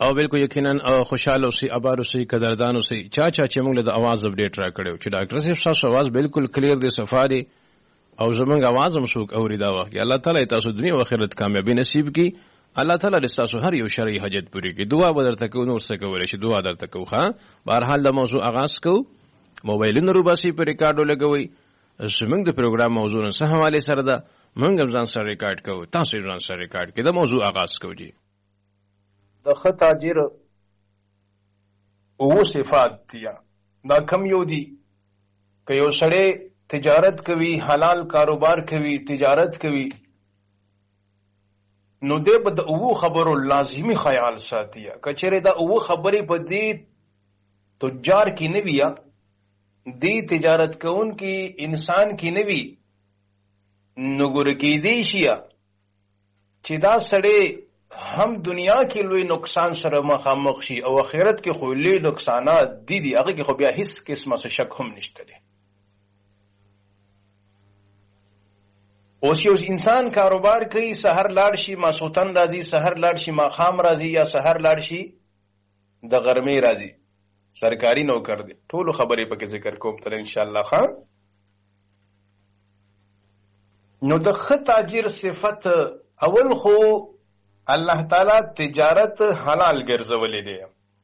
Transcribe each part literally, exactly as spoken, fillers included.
او بالکل یقینا خوشاله اوسئ اباد اوسئ قدردان اوسئ چا چا چې موږ له اواز اپډیټ را کړو چې ډاکټر صاحب تاسو اواز بالکل کلیر دی صفا دی او زمونږ اواز هم څوک اوري دا وخت الله تعالی تاسو دنیا او آخرت کامیابی نصیب کړي الله تعالی تاسو هر یو شرعي حاجت پوری کړي دعا به درته کوو نور څه کولی شي دعا درته کوو ښه بهرحال د موضوع آغاز کوو موبایلونه روباسي په ریکارډو لګوئ زمونږ د پروګرام موضوع نن څه حوالې سره ده موږ هم ځان سره ریکارډ کوو تاسو ځان سره ریکارډ کړئ د موضوع آغاز کوو جی د ښه تاجر اوه صفات دي دا کم یو دي که یو سړی تجارت کوي حلال کاروبار کوي تجارت کوي نو دی به د اوه خبرو لازمي خیال ساتي که چېرې دا اوه خبرې په دې تجار کې نه وي دې تجارت کوونکي انسان کې نه وي نو ګوره کېدی شي چې دا سړی هم دنیا کې لوی نقصان سره مخامخ شي او آخرت کې خو لوی نقصانات دي دي هغه کې خو بیا هیڅ قسمه څه شک هم نشته دی اوس یو انسان کاروبار کوي سحر لاړ شي ماسوتن راځي سحر لاړ شي ماښام راځي یا سحر لاړ شي د غرمې راځي سرکاري نوکر دی ټولو خبرې پکې ذکر کوم تر ان شاء الله خان نو د ښه تاجر صفت اول خو الله تعالی تجارت حلال ګرځولې دی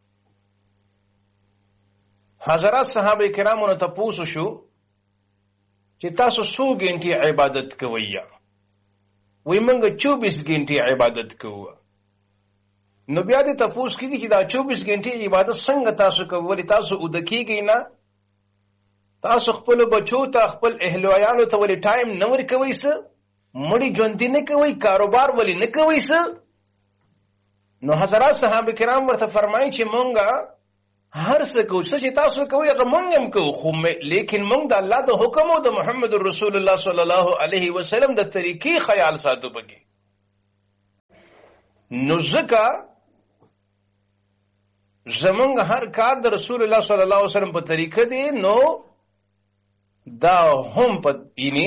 حضرات صحابه کرامو نه تاسو شو چې تاسو څو غنټې عبادت کوئ وای موږ چوبیس غنټې عبادت کوو نو بیا دې تاسو کېږي چې دا چوبیس غنټې عبادت څنګه تاسو کوئ تاسو ود کېږئ نه تاسو خپل بچو ته خپل اهل عیالو ته ولې ټایم نه ورکوئ څه مړی ژوندي نه کوئ کاروبار ولې نه کوئ څه نو حضرات صحابه کرام ورته فرمایي چې مونږه هر څه کوو څه چې تاسو کوئ هغه مونږ هم کوو خو لیکن مونږ د الله د حکم او د محمد رسول الله صلی الله علیه وسلم د طریقې خیال ساتو پکې نو ځکه زمونږ هر کار د رسول الله صلی الله علیه وسلم په طریقه دی نو دا هم په اینی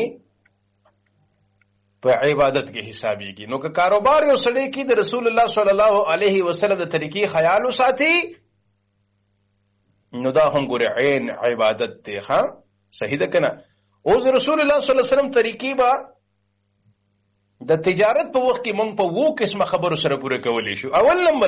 په عبادت کې حسابيږي نو که کاروبار یو سړی کې د رسول الله صلی الله علیه وسلم د طریقې خیال وساتي نو دا هم ګوره عین عبادت دی ښا صحیح ده کنه اوس رسول الله صلی الله علیه وسلم طریقې با د تجارت په وخت کې مونږ په وو قسمه خبرو سره پوره کولی شو اول نمبر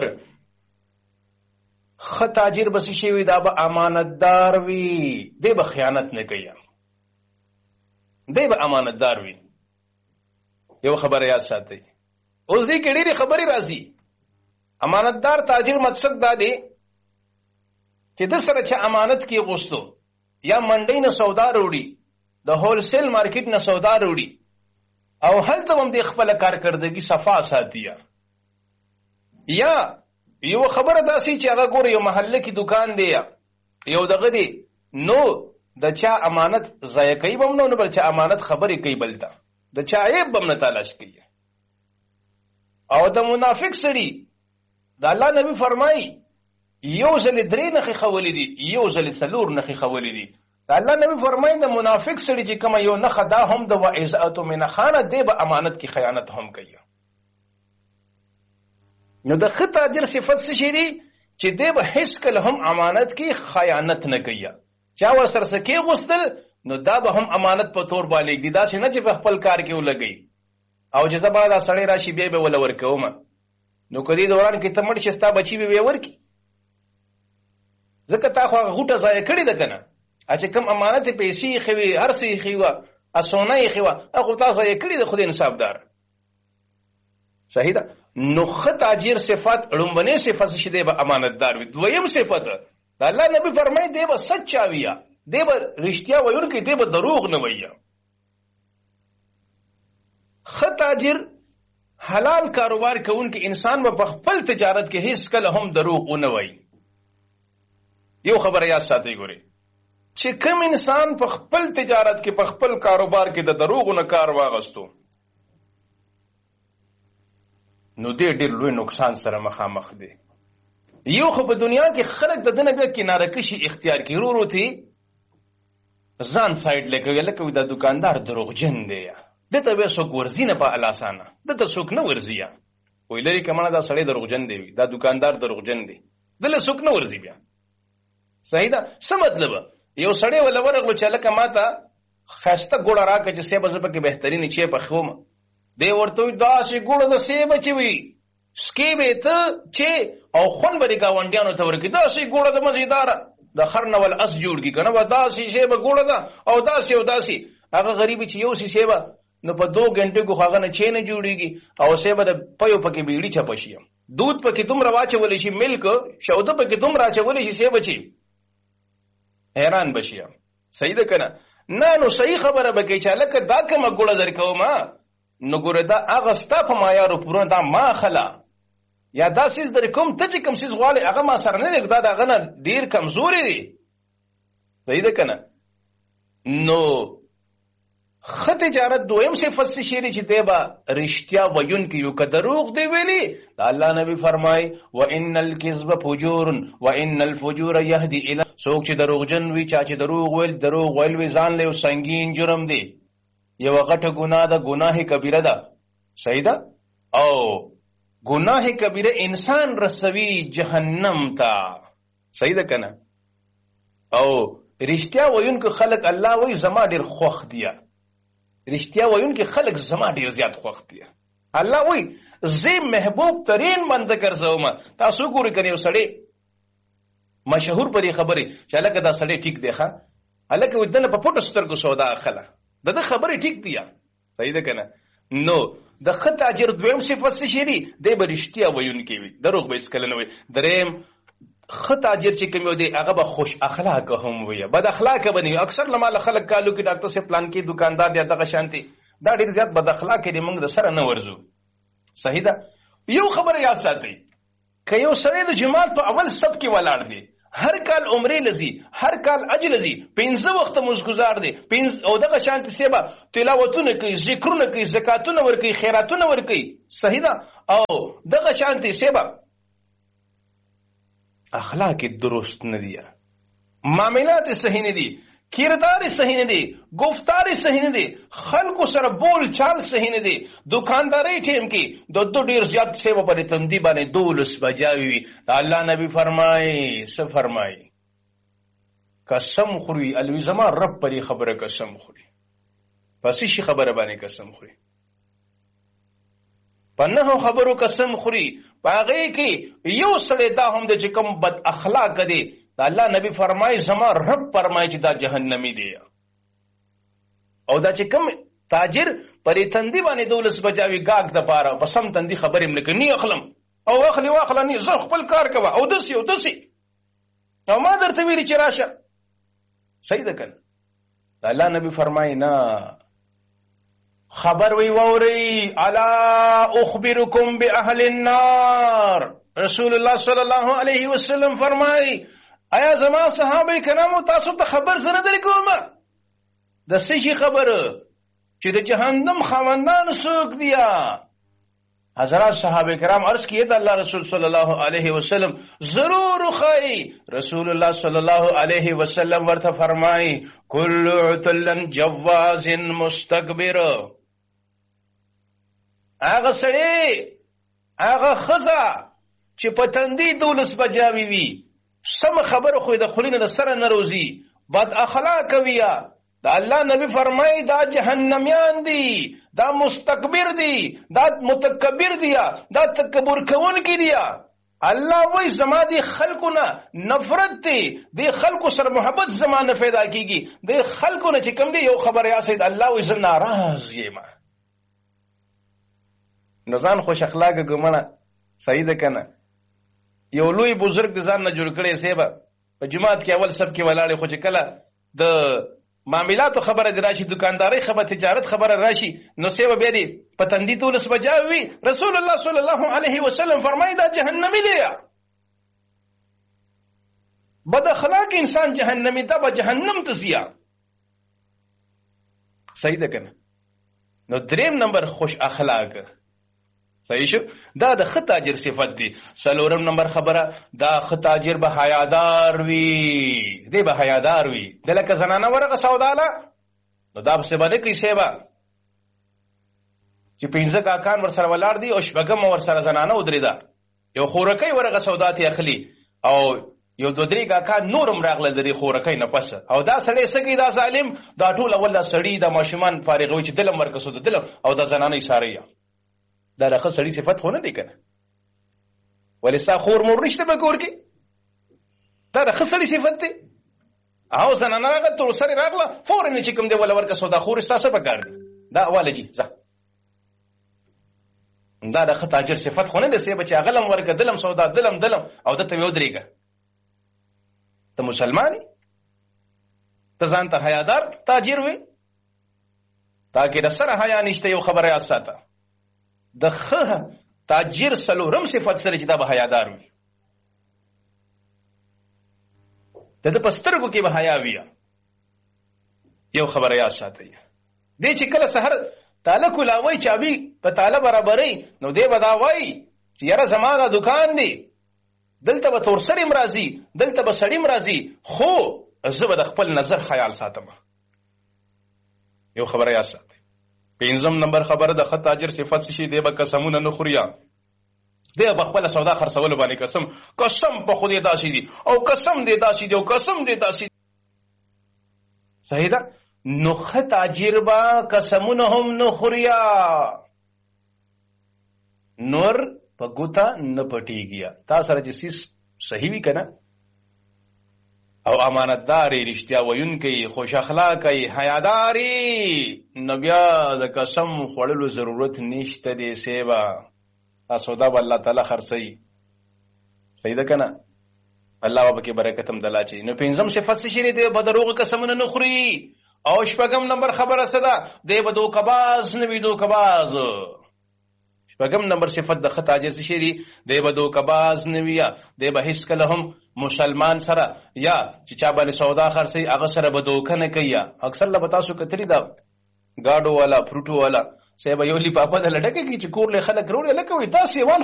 ښه تاجر بس شي وي دا به امانتدار وي دی به خیانت نه کوي دی به امانتدار وي یو خبره یاد ساتئ اوس دې کې ډېرې خبرې راځي امانتدار تاجر مقصد دا دی چې د سره چې امانت کې غوښتو یا منډۍ نه سودا وروړي د هول سیل مارکیټ نه سودا وروړي او هلته هم د خپل کارکردګي صفا ساتي یا یو خبره داسي چې هغه ګوره یو محله کې دکان دی یو دغه دی نو د چا امانت ضایع کوي بم نه بل چا امانت خبرې کوي بلته د چا عیب بم نه تلاش کوي او د منافق سړي د الله نبی فرمایي یو ځل درې نخې خولې دي یو ځل څلور نخې خولې دي د الله نبی فرمایي د منافق سړي چې کومه یو نخه دا هم د وعظاتو من خانه دی به امانت کې خیانت هم کوي نو د ښه تاجر صفت څه شي دي چې دی به هیڅ کله هم امانت کې خیانت نه کوي چا ورسره څه کېغوستل نو دا به هم امانت په تور باندې دی داسې نه چې په خپل کار کې ولګي او چې زه به دا سړی راشي بیا به وله ورکوم نو که دې دوران کې ته مړ شې ستا بچي به بیا ورکړي ځکه تا خو هغه غوټه ضایع کړې ده که نه چې کوم امانت یې پیسې ایښې وي هر څه ایښې وه سونه ایښې وه هغه خو تا ضایع کړې ده خو دې انصافدار صحیح ده نو ښه تاجر صفت لومبنۍ صفت چې دی به امانتدار وي دویم صفت د الله نبی فرمایي دی به سچا وي دی به رښتیا ویونکی دی به دروغ نه وایي ښه تاجر حلال کاروبار کوونکی انسان به په خپل تجارت کې هیڅ کله هم دروغ ونه وایي یو خبره یاد ساتئ ګورئ چې کوم انسان په خپل تجارت کې په خپل کاروبار کې د دروغو نه کار واغستو نو دې ډېر لوی نقصان سره مخامخ دی یو خو په دنیا کې خلک د دنه بیا کناره کشي اختیار کوي ورو ورو تې ځان سایډ لکوي لکه دا دکاندار دروغجن دی دته به څوک ورځي نه په الاسانه دته څوک نه ورځي وی لري کمنه دا سړی دروغجن دی دا دکاندار دروغجن دی دله څوک نه ورځي بیا صحیح ده څه مطلب یو سړی ولا ورغلو چې لکه ماته خسته ګوړه راکړه چې سیبه زه پکې بهترینې چې پخوم دی ورته وي داسې ګوړه د سیبه چې وي سکې به ته چې او خون به دې ګاونډیانو ته ورکړي داسې ګوړه د مزیداره د خر نه ول اس جوړ کړي که نه به داسې سیبه ګوړه ده او داسې او داسې هغه غریب چې یو سي سیبه نو په دو غنټې کو هغه نه چې نه جوړېږي او سیبه د پیو پکې بیړي چپه شي دود پکې دومره واچولی شي ملک شوده پکې دومره اچولی شي سیبه چې حیران بشي صحیح ده که نه نه نو صحیح خبره به کوي چې هلکه دا کومه ګوړه در کوم نو ګوره دا هغه ستا په معیارو پورونه دا ما خله یا دا سیز در کوم ته چې کوم سیز غواړې هغه ما سره نه دی دا د هغه نه ډېر کمزوري دی صحیح ده که نه نو ښه تجارت دویم صفت څه شی دی چې دی به رښتیا ویونکی وي که دروغ دی ویلي د الله نبي فرمایي وان الکذب فجور وان الفجور یهدي الی څوک چې دروغجن وي چا چې دروغ ویل دروغ ویل وي ځان له یو سنګین جرم دی یوه غټه ګناه ده ګناه کبیره ده صحیح ده او ګناه کبیره انسان رسوي جهنم ته صحیح ده که نه او رښتیا ویونکي خلک الله وایي زما ډېر خوښ دي رښتیا ویونکي خلک زما ډېر زیات خوښ دي الله وایي زه محبوب ترین بنده ګرځوم تاسو ګورئ که یو سړی مشهور په دې خبرې چې هلکه دا سړی ټیک دی ښه هلکه وایي دنه په پټو سترګو سودا اخله د ده خبرې ټیک دي صحیح ده که نه نو د ښه تاجر دویم صفت څه شی دی دی به رښتیا ویونکی وي دروغ به هېڅکله نه وي دریم ښه تاجر چې کوم یو دی هغه به خوش اخلاقه هم وي بد اخلاقه به نه وي اکثر له ماله خلک کالو کې ډاکټر صاحب پلان کې دکاندار دی دغه شانتي دا ډېر زیات بد اخلاقه دی موږ د سره نه ورځو صحیح ده یو خبره یاد ساتئ که یو سړی د جماعت په اول صف کې ولاړ دی هر کال عمرې لځي هر کال حج لځي پنځه وخته مزګزار دی او دغه شانتي سیبه تلاوتونه کوي ذکرونه کوي زکاتونه ورکوي خیراتونه ورکوي صحیح ده او دغه شانتي سیبه اخلاق درست نه دي معاملات صحیح نه دي کردار صحیح نه دي گفتار صحیح نه دي خلکو سره بول چال صحیح نه دي دکانداري ټیم کې د دو ډیر زیات سیبه پرې تندي باندې دولس بجاوي وي الله نبی فرمایي څه فرمایي قسم خوري الوی زما رب پرې خبره قسم خوري پس شي خبره باندې قسم خوري پنه خبرو قسم خوري پاغه کې یو سړی دا هم د چې کوم بد اخلاق دی الله نبی فرمایي زما رب فرمایي چې دا جهنمی دی او دا چې کوم تاجر پرې تندي باندې دولس بجاوي گاګ د پاره بسم تندي خبرې ملک نه اخلم او اخلي واخله نه زه خپل کار کوه او دسي او دسي او ما درته ویلي چې راشه صحیح ده کنه الله نبی فرمایي نه خبر وی ووري الا اخبركم باهل النار رسول الله صلی الله علیه وسلم فرمایي آیا زما صحابه کرامو تاسو ته خبر زنه درکوم د څه شي خبره چې د جهنم خاوندان څوک دي حضرات صحابه کرام عرض کیه د الله رسول صلی الله علیه وسلم ضرور خی رسول الله صلی الله علیه وسلم ورته فرمایي کل عتل جواز مستكبر هغه سړی هغه ښځه چې په تندي دولس بجاوي وي سم خبره خو د خلینو د سره نه روزي بد اخلاق وي دا الله نبی فرمایي دا جهنميان دي دا مستكبر دي دا متکبر دي دا تکبر کوونکي دي الله وای زما دي خلکو نه نفرت دي دي خلکو سره محبت زمانه پیدا کیږي دي خلکو نه چې کوم دي یو خبر یا سید الله وای زه ناراض یم نزان خوش اخلاق ګمنه صحیح ده کنه یو لوی بزرگ د ځان نه جوړ کړي سیبه په جماعت کې اول سب کې ولاړې خو چې کله د معاملاتو خبره دی راشي دکانداري خبره تجارت خبره راشي نو سیبه بیا دی په تندي دولس بجاوي رسول الله صلی الله علیه وسلم فرمایي دا جهنمی دی بد اخلاق انسان جهنمی دا به جهنم ته ځي صحیح ده کنه نو دریم نمبر خوش اخلاق صحیح شو دا د ښه تاجر صفت دی څلورم نمبر خبره دا ښه تاجر به حیادار وي دی به حیادار وي د لکه زنانه ورغه سوداله نو دا پسې به نه کوي سیبه چې پنځه کاکان ورسره ولاړ دي او شپږم ورسره زنانه ودرېده، یو خورکۍ ورغه سودا ته اخلي او یو دوه درې کاکان نورم راغله د دې خورکۍ نه پس، او دا سړی څه کوي دا ظالم، دا ټول اول دا سړي د ماشومان فارغوي چې دلم ورکسو د دلم او د زنانه یې ساروي. دا د ښه سړي صفت خو نه دی که نه؟ ولې ستا خور مور نشته په کور کې؟ دا د ښه سړي صفت دی. او زنانه راغله تر سره راغله فورا چې کوم دی ولا ورکسو دا خور ستا څه پکار دی؟ دا واله جي ځه. دا د ښه تاجر صفت خو نه دی صاحب چې هغه لم ورکه دلم سودا دلم دلم او دته یې ودرېږه. ته مسلمانی ته ځان ته حیادار تاجر وي، تا کې د سره حیا نشته. یو خبره یاد ساته، د ښه تاجر څلورم صفت سره چې دا به حیادار وي، د ده په سترګو کې به حیا وي. یو خبره یاد ساتئ، دی چې کله سحر تاله کولاوی چابي په تاله برابرئ نو دی به دا وایي چې یاره زما دا دکان دی، دلته به تور سریم راځي، دلته به سړیم راځي، خو زه به د خپل نظر خیال ساتم. یو خبره یاد ساتئ. پنځم نمبر خبره د ښه تاجر صفت څه شي، دی به قسمونه نه خوري. دی به خپله سودا خرڅولو باندې قسم قسم په خو دې داسې دي او قسم دې داسې دي او قسم دې داسې دي. صحیح ده؟ نو ښه تاجر به قسمونه هم نه خوریا، نور په ګوته نه پټېږي. تا سره چې سیس صحیح وي که نه، او امانتداري، رښتیا ویونکی، خوش اخلاقی، حیاداري، نو بیا د قسم خوړلو ضرورت نشته دی سیبه. دا سودا به الله تعالی خرڅوي. صحیح ده که نه؟ الله به پکې برکت هم دلا چي. نو پنځم صفت څه شی دی؟ به دروغ قسمونه نه خوري. او شپږم نمبر خبره څه ده؟ دی به دوکباز نه وي، دوکباز. شپږم نمبر صفت د ښه تاجر څه شی دی؟ دی به دوکباز نه وي، دی به هیڅ کله هم مسلمان سره یا چې چا باندې سودا خرڅوي هغه سره به دوکه نه کوي. اکثر له به تاسو کتلي ده ګاډو والا فروټو والا صاحب یو لیفافه د لډکه کې چې کور له خلک وروړي لکه وي دا سیوان